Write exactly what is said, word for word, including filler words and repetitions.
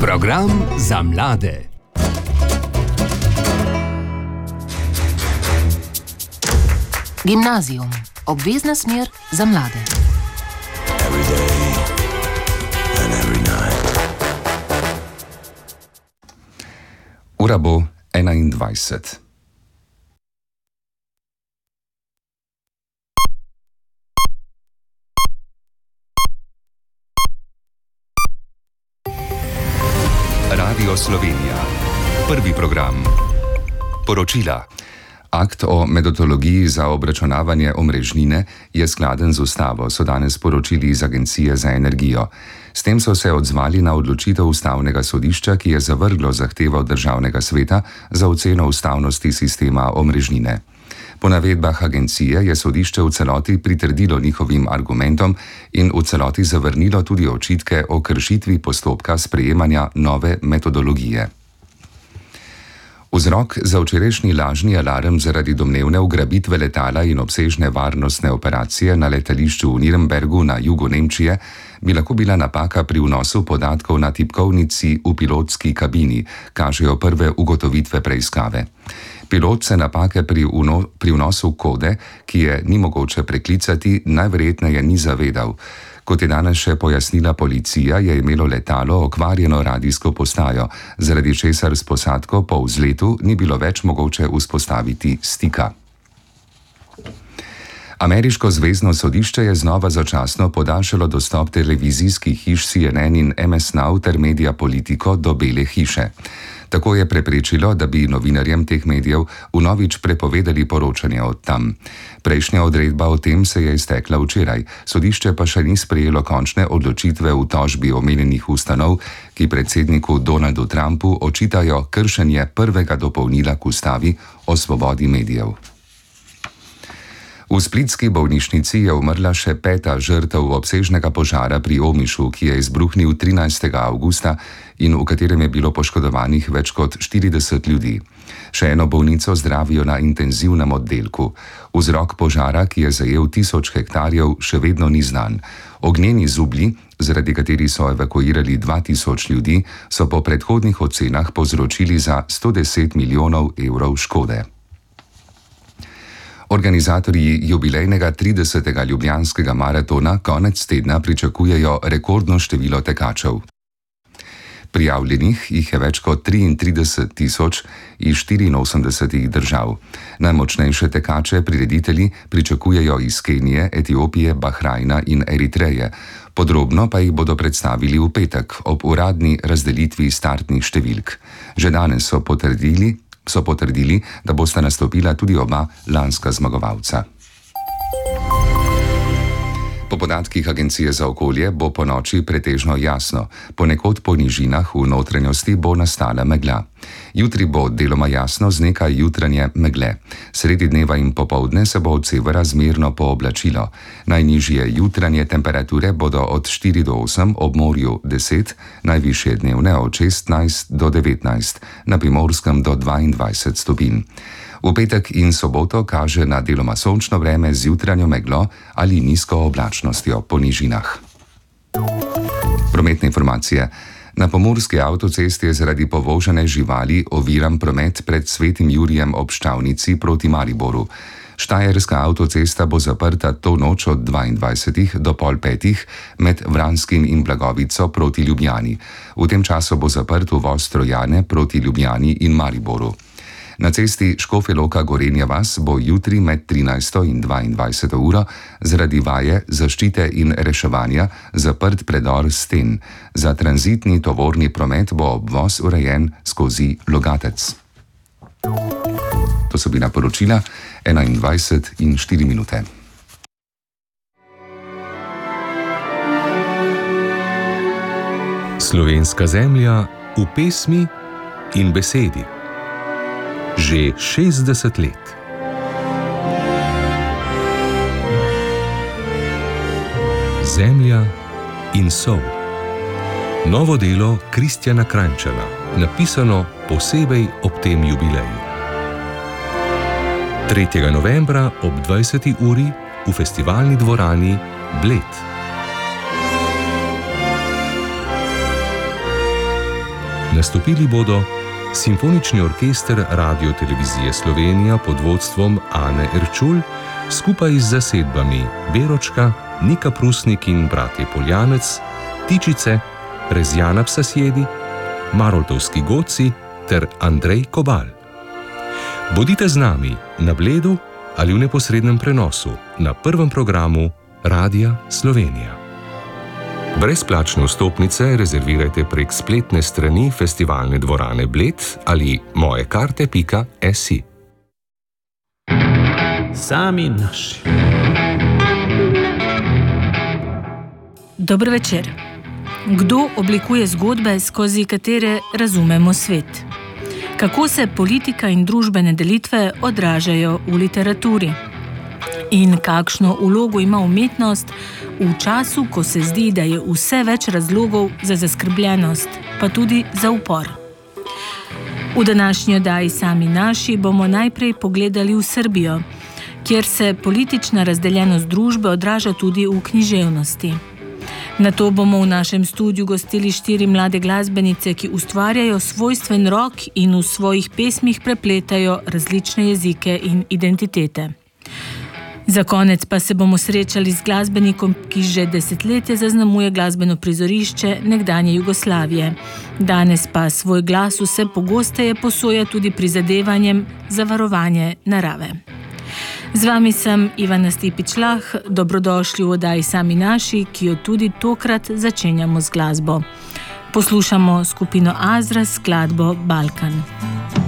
Program za mlade. Gimnazijum. Obvezna smer za mlade. Ura bo enaindvajset. Radio Slovenija. Prvi program. Poročila. Akt o metodologiji za obračunavanje omrežnine je skladen z ustavo, so danes sporočili iz Agencije za energijo. S tem so se odzvali na odločitev ustavnega sodišča, ki je zavrglo zahtevo državnega sveta za oceno ustavnosti sistema omrežnine. Po navedbah agencije je sodišče v celoti pritrdilo njihovim argumentom in v celoti zavrnilo tudi očitke o kršitvi postopka sprejemanja nove metodologije. Vzrok za včerajšnji lažni alarm zaradi domnevne ugrabitve letala in obsežne varnostne operacije na letališču v Nürnbergu na jugu Nemčije bi lahko bila napaka pri vnosu podatkov na tipkovnici v pilotski kabini, kažejo prve ugotovitve preiskave. Pilot se napake pri, uno, pri vnosu kode, ki je ni mogoče preklicati, najverjetneje ni zavedal. Kot je danes še pojasnila policija, je imelo letalo okvarjeno radijsko postajo, zaradi česar s posadko po vzletu ni bilo več mogoče vzpostaviti stika. Ameriško zvezno sodišče je znova začasno podaljšalo dostop televizijskih hiš C N N in M S Now ter Media Politico do Bele hiše. Tako je preprečilo, da bi novinarjem teh medijev vnovič prepovedali poročanje od tam. Prejšnja odredba o tem se je iztekla včeraj, sodišče pa še ni sprejelo končne odločitve v tožbi omenjenih ustanov, ki predsedniku Donaldu Trumpu očitajo kršenje prvega dopolnila k ustavi o svobodi medijev. V splitski bolnišnici je umrla še peta žrtev obsežnega požara pri Omišu, ki je izbruhnil trinajstega avgusta in v katerem je bilo poškodovanih več kot štirideset ljudi. Še eno bolnico zdravijo na intenzivnem oddelku. Vzrok požara, ki je zajel tisoč hektarjev, še vedno ni znan. Ognjeni zublji, zaradi katerih so evakuirali dva tisoč ljudi, so po predhodnih ocenah povzročili za sto deset milijonov evrov škode. Organizatorji jubilejnega tridesetega ljubljanskega maratona konec tedna pričakujejo rekordno število tekačev. Prijavljenih jih je več kot triintrideset tisoč iz štiriinosemdesetih držav. Najmočnejše tekače prireditelji pričakujejo iz Kenije, Etiopije, Bahrajna in Eritreje. Podrobno pa jih bodo predstavili v petek ob uradni razdelitvi startnih številk. Že danes so potrdili, so potrdili, da bosta nastopila tudi oba lanska zmagovalca. Po podatkih Agencije za okolje bo po noči pretežno jasno, ponekod po nižinah v notranjosti bo nastala megla. Jutri bo deloma jasno z nekaj jutranje megle. Sredi dneva in popoldne se bo od severa zmerno pooblačilo. Najnižje jutranje temperature bodo od štiri do osem, ob morju deset, najvišje dnevne od šestnajst do devetnajst, na Primorskem do dvaindvajset stopinj. V petek in soboto kaže na deloma sončno vreme z jutranjo meglo ali nizko oblačnostjo po nižinah. Prometne informacije. Na pomurski avtocesti je zaradi povožene živali oviran promet pred Svetim Jurijem ob Ščavnici proti Mariboru. Štajerska avtocesta bo zaprta to noč od dvaindvajsetih do pol petih med Vranskim in Blagovico proti Ljubljani. V tem času bo zaprt uvoz Trojane proti Ljubljani in Mariboru. Na cesti Škofja Loka Gorenja vas bo jutri med trinajsto in dvaindvajseto uro zaradi vaje zaščite in reševanja zaprt predor sten. Za tranzitni tovorni promet bo obvoz urejen skozi Logatec. To so bila poročila enaindvajset in štiri minute. Slovenska zemlja v pesmi in besedi. Že šestdeset let. Zemlja in sol. Novo delo Kristjana Kranjčana, napisano posebej ob tem jubileju. tretjega novembra ob dvajseti uri v festivalni dvorani Bled. Nastopili bodo Simfonični orkester Radio Televizije Slovenija pod vodstvom Ane Erčul skupaj z zasedbami Beročka, Nika Prusnik in bratje Poljanec, Tičice, Rezjana Psasjedi, Maroltovski Goci ter Andrej Kobal. Bodite z nami na Bledu ali v neposrednem prenosu na prvem programu Radia Slovenija. Brezplačne vstopnice rezervirajte prek spletne strani Festivalne dvorane Bled ali mojekarte pika si. Sami naši. Dober večer. Kdo oblikuje zgodbe, skozi katere razumemo svet? Kako se politika in družbene delitve odražajo v literaturi? In kakšno vlogo ima umetnost v času, ko se zdi, da je vse več razlogov za zaskrbljenost, pa tudi za upor? V današnji oddaji Sami naši bomo najprej pogledali v Srbijo, kjer se politična razdeljenost družbe odraža tudi v književnosti. Nato bomo v našem studiu gostili štiri mlade glasbenice, ki ustvarjajo svojstven rok in v svojih pesmih prepletajo različne jezike in identitete. Za konec pa se bomo srečali z glasbenikom, ki že desetletje zaznamuje glasbeno prizorišče nekdanje Jugoslavije. Danes pa svoj glas vse pogosteje posoja tudi prizadevanjem za varovanje narave. Z vami sem Ivana Stipič-Lah, dobrodošli v oddaji Sami naši, ki jo tudi tokrat začenjamo z glasbo. Poslušamo skupino Azra s skladbo Balkan.